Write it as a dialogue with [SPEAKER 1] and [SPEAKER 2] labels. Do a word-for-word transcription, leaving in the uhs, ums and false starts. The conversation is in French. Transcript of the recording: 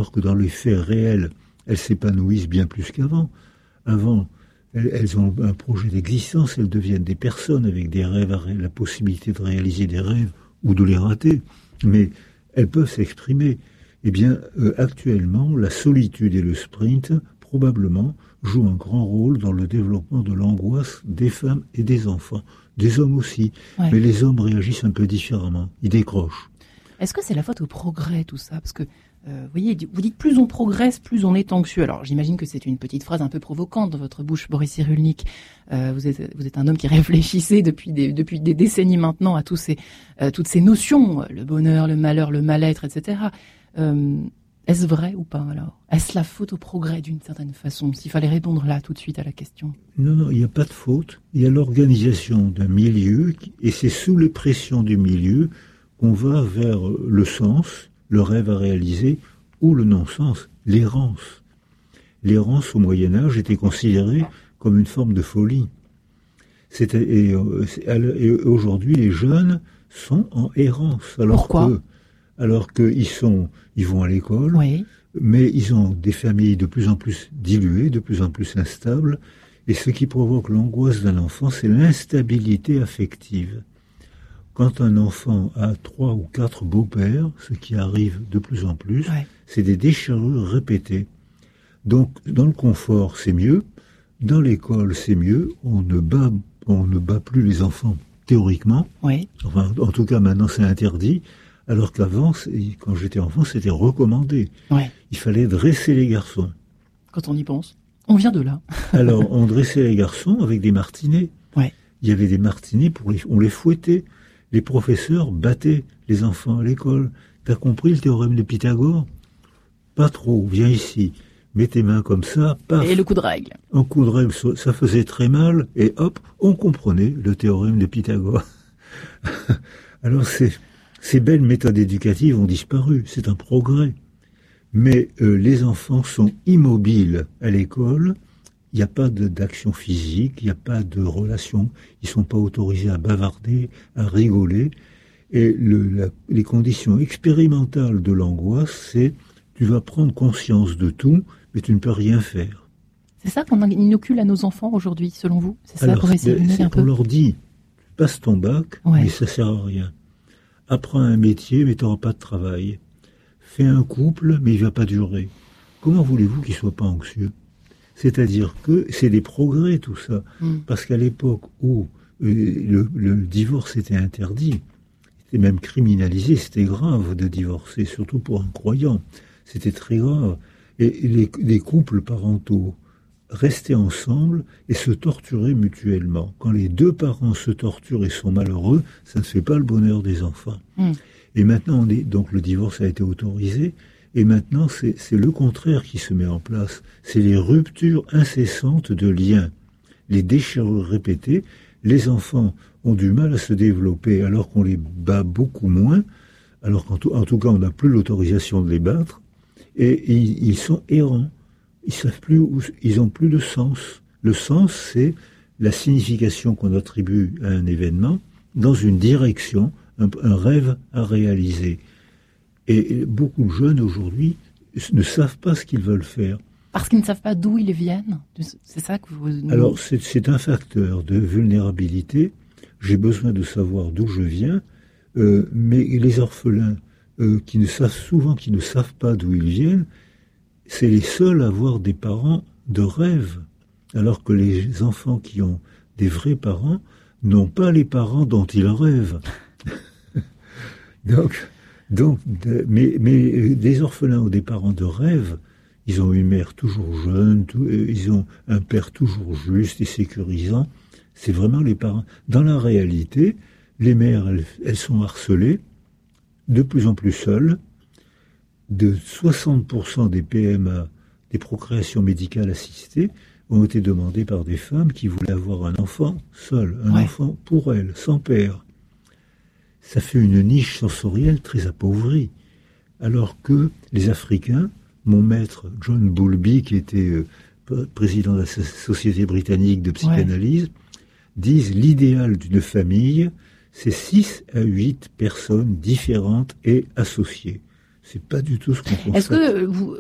[SPEAKER 1] dire que dans les faits réels, elles s'épanouissent bien plus qu'avant. Avant, elles, elles ont un projet d'existence, elles deviennent des personnes avec des rêves, la possibilité de réaliser des rêves ou de les rater. Mais elles peuvent s'exprimer. Eh bien, euh, actuellement, la solitude et le sprint, probablement, jouent un grand rôle dans le développement de l'angoisse des femmes et des enfants. Des hommes aussi. Ouais. Mais les hommes réagissent un peu différemment. Ils décrochent.
[SPEAKER 2] Est-ce que c'est la faute au progrès, tout ça ? Parce que, euh, vous voyez, vous dites plus on progresse, plus on est anxieux. Alors, j'imagine que c'est une petite phrase un peu provocante dans votre bouche, Boris Cyrulnik. Euh, vous êtes, vous êtes un homme qui réfléchissait depuis des, depuis des décennies maintenant à tous ces, euh, toutes ces notions, le bonheur, le malheur, le mal-être, et cetera. Euh, est-ce vrai ou pas, alors ? Est-ce la faute au progrès, d'une certaine façon ? S'il fallait répondre là, tout de suite, à la question.
[SPEAKER 1] Non, non, il n'y a pas de faute. Il y a l'organisation d'un milieu, et c'est sous les pressions du milieu qu'on va vers le sens, le rêve à réaliser, ou le non-sens, l'errance. L'errance, au Moyen-Âge, était considérée comme une forme de folie. C'était, et, et aujourd'hui, les jeunes sont en errance. Alors
[SPEAKER 2] Pourquoi
[SPEAKER 1] que, alors qu'ils sont, ils vont à l'école,
[SPEAKER 2] oui.
[SPEAKER 1] mais ils ont des familles de plus en plus diluées, de plus en plus instables, et ce qui provoque l'angoisse d'un enfant, c'est l'instabilité affective. Quand un enfant a trois ou quatre beaux-pères, ce qui arrive de plus en plus, ouais. c'est des déchirures répétées. Donc, dans le confort, c'est mieux. Dans l'école, c'est mieux. On ne bat, on ne bat plus les enfants, théoriquement.
[SPEAKER 2] Oui.
[SPEAKER 1] Enfin, en tout cas, maintenant, c'est interdit. Alors qu'avant, quand j'étais enfant, c'était recommandé.
[SPEAKER 2] Ouais.
[SPEAKER 1] Il fallait dresser les garçons.
[SPEAKER 2] Quand on y pense. On vient de là.
[SPEAKER 1] Alors, on dressait les garçons avec des martinets.
[SPEAKER 2] Ouais.
[SPEAKER 1] Il y avait des martinets, pour les, on les fouettait. Les professeurs battaient les enfants à l'école. T'as compris le théorème de Pythagore ? Pas trop, viens ici. Mets tes mains comme ça, paf.
[SPEAKER 2] Et le coup de règle.
[SPEAKER 1] Un coup de règle, ça faisait très mal, et hop, on comprenait le théorème de Pythagore. Alors, ces, ces belles méthodes éducatives ont disparu, c'est un progrès. Mais euh, les enfants sont immobiles à l'école. Il n'y a pas de, d'action physique, il n'y a pas de relation, ils ne sont pas autorisés à bavarder, à rigoler. Et le, la, les conditions expérimentales de l'angoisse, c'est tu vas prendre conscience de tout, mais tu ne peux rien faire.
[SPEAKER 2] C'est ça qu'on inocule à nos enfants aujourd'hui, selon vous ? C'est ça
[SPEAKER 1] Alors,
[SPEAKER 2] pour essayer
[SPEAKER 1] c'est,
[SPEAKER 2] un peu.
[SPEAKER 1] On leur dit, passe ton bac,
[SPEAKER 2] ouais.
[SPEAKER 1] mais ça ne sert à rien. Apprends un métier, mais tu n'auras pas de travail. Fais un couple, mais il ne va pas durer. Comment voulez-vous qu'ils ne soient pas anxieux ? C'est-à-dire que c'est des progrès, tout ça. Mm. Parce qu'à l'époque où euh, le, le divorce était interdit, c'était même criminalisé, c'était grave de divorcer, surtout pour un croyant. C'était très grave. Et les, les couples parentaux restaient ensemble et se torturaient mutuellement. Quand les deux parents se torturent et sont malheureux, ça ne fait pas le bonheur des enfants. Mm. Et maintenant, on est, donc le divorce a été autorisé. Et maintenant, c'est, c'est le contraire qui se met en place. C'est les ruptures incessantes de liens, les déchirures répétées. Les enfants ont du mal à se développer alors qu'on les bat beaucoup moins, alors qu'en tout, en tout cas, on n'a plus l'autorisation de les battre. Et ils, ils sont errants. Ils savent plus où, ils n'ont plus de sens. Le sens, c'est la signification qu'on attribue à un événement dans une direction, un, un rêve à réaliser. Et beaucoup de jeunes aujourd'hui ne savent pas ce qu'ils veulent faire.
[SPEAKER 2] Parce qu'ils ne savent pas d'où ils viennent. C'est ça que vous...
[SPEAKER 1] Alors, c'est, c'est un facteur de vulnérabilité. J'ai besoin de savoir d'où je viens. Euh, mais les orphelins, euh, qui ne savent souvent, qui ne savent pas d'où ils viennent, c'est les seuls à avoir des parents de rêve. Alors que les enfants qui ont des vrais parents n'ont pas les parents dont ils rêvent. Donc... Donc, de, mais, mais des orphelins ou des parents de rêve, ils ont une mère toujours jeune, tout, ils ont un père toujours juste et sécurisant. C'est vraiment les parents. Dans la réalité, les mères, elles, elles sont harcelées, de plus en plus seules. De soixante pour cent des P M A, des procréations médicales assistées, ont été demandées par des femmes qui voulaient avoir un enfant seul, un ouais. enfant pour elles, sans père. Ça fait une niche sensorielle très appauvrie. Alors que les Africains, mon maître John Bowlby, qui était euh, président de la Société britannique de psychanalyse, ouais. disent l'idéal d'une famille, c'est six à huit personnes différentes et associées. C'est pas du tout ce qu'on constate.
[SPEAKER 2] Est-ce que vous,